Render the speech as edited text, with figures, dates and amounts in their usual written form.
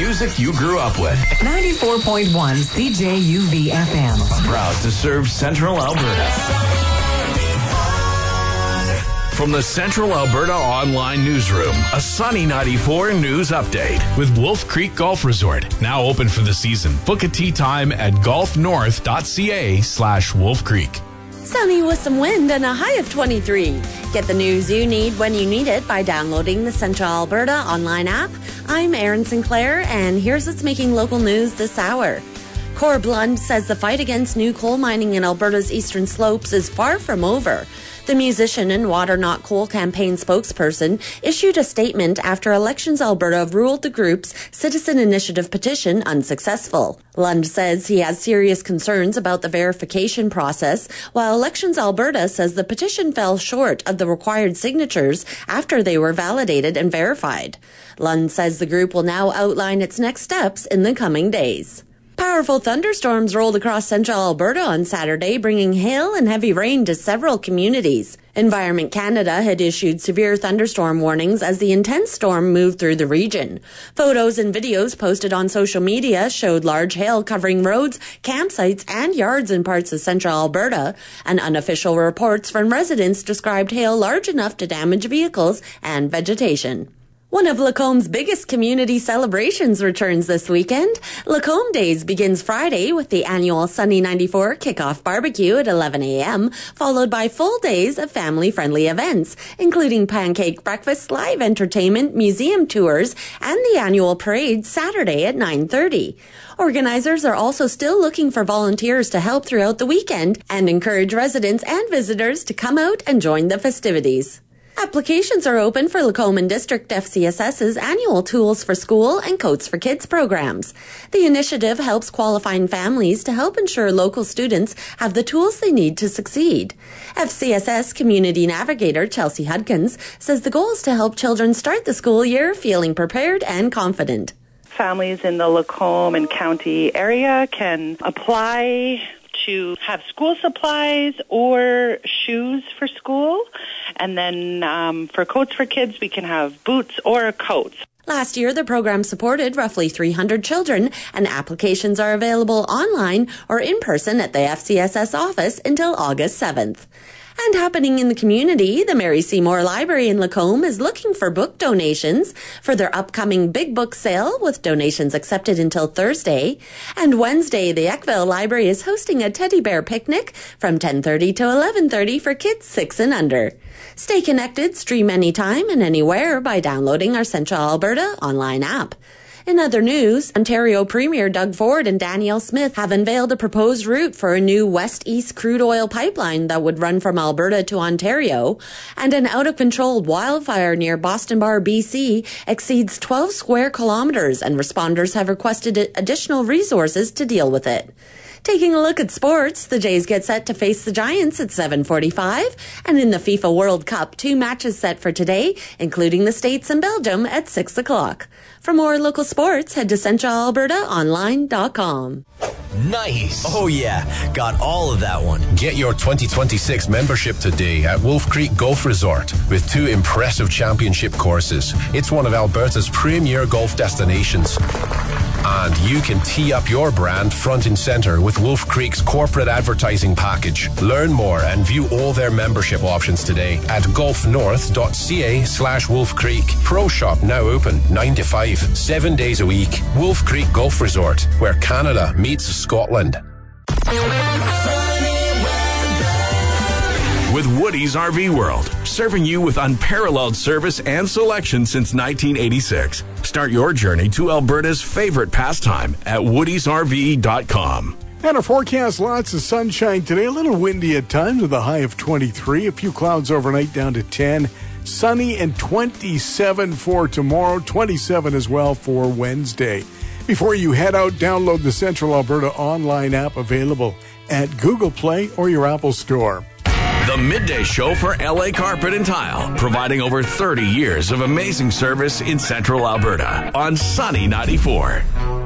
music you grew up with. 94.1 CJUV FM. Proud to serve Central Alberta. From the Central Alberta Online Newsroom, a Sunny 94 news update. With Wolf Creek Golf Resort, now open for the season. Book a tee time at golfnorth.ca/Wolf Creek. Sunny with some wind and a high of 23. Get the news you need when you need it by downloading the Central Alberta online app. I'm Erin Sinclair, and here's what's making local news this hour. Corb Lund says the fight against new coal mining in Alberta's eastern slopes is far from over. The musician and Water Not Coal campaign spokesperson issued a statement after Elections Alberta ruled the group's citizen initiative petition unsuccessful. Lund says he has serious concerns about the verification process, while Elections Alberta says the petition fell short of the required signatures after they were validated and verified. Lund says the group will now outline its next steps in the coming days. Powerful thunderstorms rolled across central Alberta on Saturday, bringing hail and heavy rain to several communities. Environment Canada had issued severe thunderstorm warnings as the intense storm moved through the region. Photos and videos posted on social media showed large hail covering roads, campsites, and yards in parts of central Alberta, and unofficial reports from residents described hail large enough to damage vehicles and vegetation. One of Lacomb's biggest community celebrations returns this weekend. Lacombe Days begins Friday with the annual Sunny 94 kickoff barbecue at 11 a.m., followed by full days of family-friendly events, including pancake breakfast, live entertainment, museum tours, and the annual parade Saturday at 9:30. Organizers are also still looking for volunteers to help throughout the weekend and encourage residents and visitors to come out and join the festivities. Applications are open for Lacombe District FCSS's annual Tools for School and Coats for Kids programs. The initiative helps qualifying families to help ensure local students have the tools they need to succeed. FCSS Community Navigator Chelsea Hudkins says the goal is to help children start the school year feeling prepared and confident. Families in the Lacombe and County area can apply to have school supplies or shoes for school. And then for Coats for Kids, we can have boots or coats. Last year, the program supported roughly 300 children, and applications are available online or in person at the FCSS office until August 7th. And happening in the community, the Mary Seymour Library in Lacombe is looking for book donations for their upcoming Big Book Sale, with donations accepted until Thursday. And Wednesday, the Eckville Library is hosting a teddy bear picnic from 10:30 to 11:30 for kids 6 and under. Stay connected, stream anytime and anywhere by downloading our Central Alberta online app. In other news, Ontario Premier Doug Ford and Danielle Smith have unveiled a proposed route for a new west-east crude oil pipeline that would run from Alberta to Ontario, and an out-of-control wildfire near Boston Bar, BC exceeds 12 square kilometers, and responders have requested additional resources to deal with it. Taking a look at sports, the Jays get set to face the Giants at 7:45, and in the FIFA World Cup, 2 matches set for today, including the States and Belgium at 6 o'clock. For more local sports, head to centralalbertaonline.com. Nice. Oh, yeah. Got all of that one. Get your 2026 membership today at Wolf Creek Golf Resort with 2 impressive championship courses. It's one of Alberta's premier golf destinations. And you can tee up your brand front and center with Wolf Creek's corporate advertising package. Learn more and view all their membership options today at golfnorth.ca/Wolf Creek. Pro Shop now open 9 to 5, 7 days a week. Wolf Creek Golf Resort, where Canada meets Scotland. With Woody's RV World, serving you with unparalleled service and selection since 1986. Start your journey to Alberta's favorite pastime at woodysrv.com. And our forecast, lots of sunshine today, a little windy at times with a high of 23, a few clouds overnight down to 10, sunny and 27 for tomorrow, 27 as well for Wednesday. Before you head out, download the Central Alberta online app, available at Google Play or your Apple Store. The Midday Show for LA Carpet and Tile, providing over 30 years of amazing service in Central Alberta on Sunny 94.